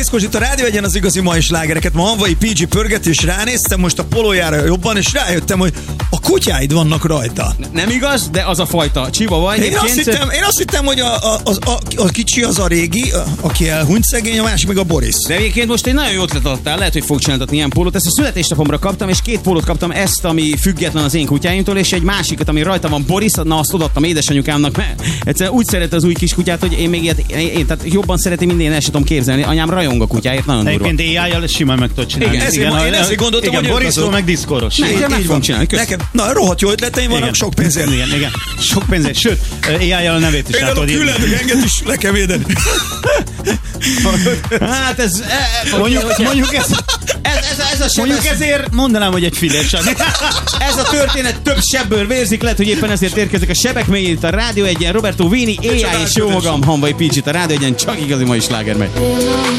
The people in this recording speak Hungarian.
Piszkos, itt a Rádió Egyen az igazi mai slágereket. Ma Hanvai PG pörget, és ránéztem most a polójára jobban, és rájöttem, hogy a kutyáid vannak rajta. Nem igaz, de az a fajta Chihuahua egyébként. Én azt hittem, hogy a kicsi az a régi, aki elhunyt szegény, a másik meg a Boris. De egyébként most egy nagyon jó ötlet adtál, lehet, hogy fog csináltatni ilyen pólót. Ezt a születésnapomra kaptam, és 2 pólót kaptam, ezt, ami független az én kutyáimtól, és egy másikat, ami rajta van Boris, na azt odaadtam édesanyukámnak, mert egyszerűen úgy szeret az új kis kutyát, hogy én még én tehát jobban szereti, mint én, el sem tudom képzelni. Anyám rajong a kutyáért, nagyon durva. Egyébként AI-jal simán meg tudod csinálni. Én ezért gondoltam, hogy Borisról meg Discordos. Nekem meg fogom csinálni. Nekem, na, rohadt jó ötleteim vannak, sok pénzért. Igen. Sok pénzért. Sőt, AI-jal a nevét is átod írni. Külön, hogy enged is le kell védeni. Hát ez... Mondjuk ez... Mondjuk ezért mondanám, hogy egy fillér sem. Ez a történet több sebből vérzik, lehet, hogy éppen ezért érkezik a sebek mélyén itt a Rádió Egyen, Roberto Vini, AI és jó magam, Hanvai PG, a Rádió Egyen, csak igazi mai sláger megy.